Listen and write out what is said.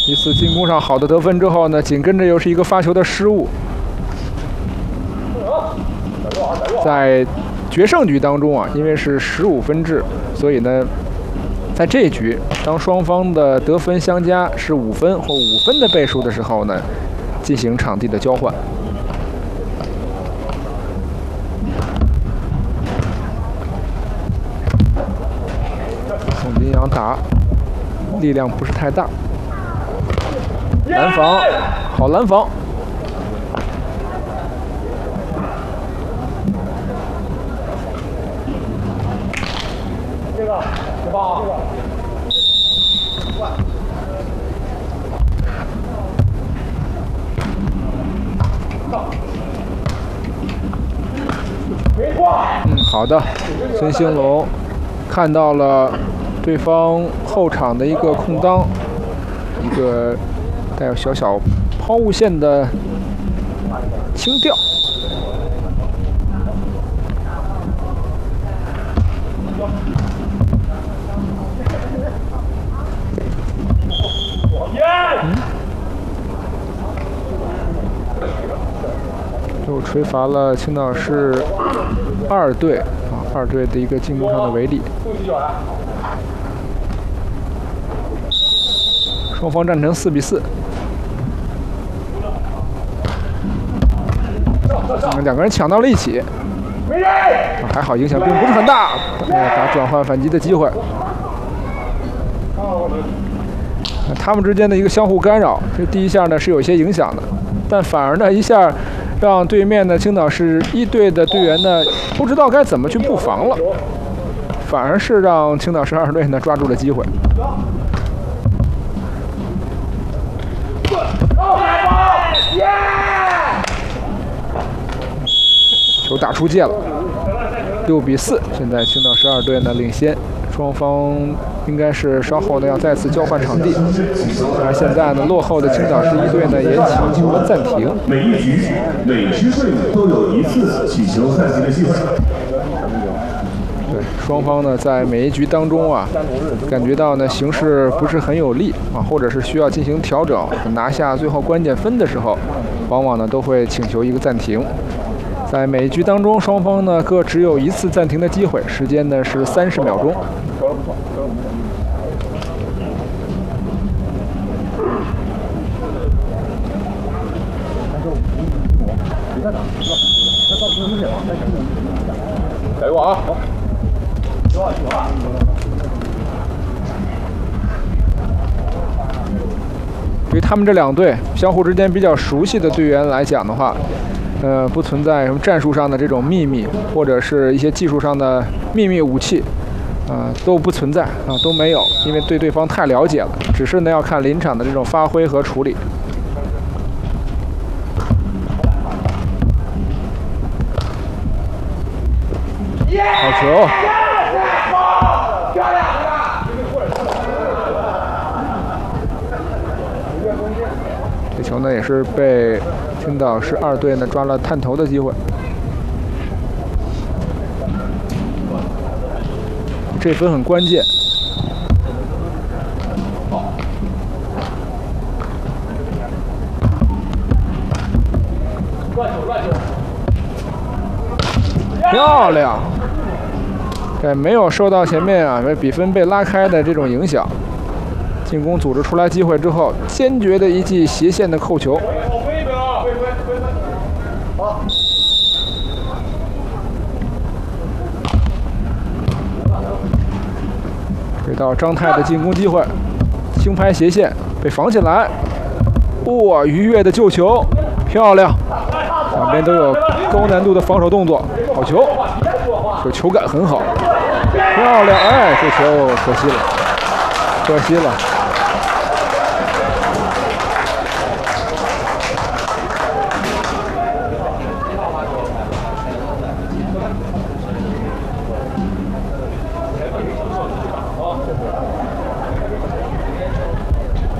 一次进攻上好的得分之后呢，紧跟着又是一个发球的失误。在决胜局当中啊，因为是15分制，所以呢，在这一局当双方的得分相加是5分或5分的倍数的时候呢，进行场地的交换。宋金阳打，力量不是太大。拦防，好拦防。 这个18， 好的，孙兴龙看到了对方后场的一个空当，一个带有小小抛物线的轻吊。又吹罚了青岛市2队啊，2队的一个进攻上的违例。双方战成4比4。两个人抢到了一起，还好影响并不是很大，打转换反击的机会。他们之间的一个相互干扰，这第一下呢是有些影响的，但反而呢一下让对面的青岛市1队的队员呢不知道该怎么去布防了，反而是让青岛市2队呢抓住了机会。球打出界了，6比4，现在青岛市2队呢领先，双方应该是稍后呢要再次交换场地。而现在呢落后的青岛市1队呢也请求了暂停。 每一局每支队伍都有1次请求暂停的机会。 对，双方呢在每一局当中啊，感觉到呢形势不是很有利啊，或者是需要进行调整，拿下最后关键分的时候，往往呢都会请求一个暂停。在每一局当中，双方呢各只有1次暂停的机会，时间呢是30秒钟。 给我啊！ 对于他们这2队相互之间比较熟悉的队员来讲的话，不存在什么战术上的这种秘密，或者是一些技术上的秘密武器，都不存在啊，都没有，因为对对方太了解了，只是呢要看临场的这种发挥和处理。好球！这球呢也是被青岛市2队呢抓了探头的机会。这分很关键。漂亮！对，没有受到前面啊比分被拉开的这种影响。进攻组织出来机会之后，坚决的一记斜线的扣球。给到张泰的进攻机会，轻拍斜线被防起来，哇，愉悦的救球，漂亮！两边都有高难度的防守动作，好球，这球感很好，漂亮！哎，这球可惜了，可惜了。